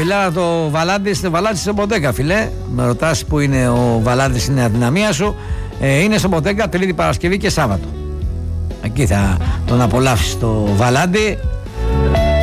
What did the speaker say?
Ελλάδα το Βαλάντι. Βαλάντι στο Μποτέγκα, φιλέ. Με ρωτάς που είναι ο Βαλάντι, είναι αδυναμία σου. Είναι στο Μποτέγκα Τρίτη, Παρασκευή και Σάββατο. Εκεί θα τον απολαύσεις το Βαλάντι.